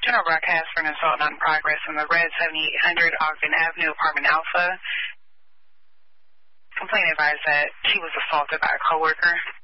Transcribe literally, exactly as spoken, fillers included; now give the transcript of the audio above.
General broadcast for an assault not in progress on the red seventy-eight hundred Ogden Avenue, apartment Alpha. Complaint advised that she was assaulted by a coworker.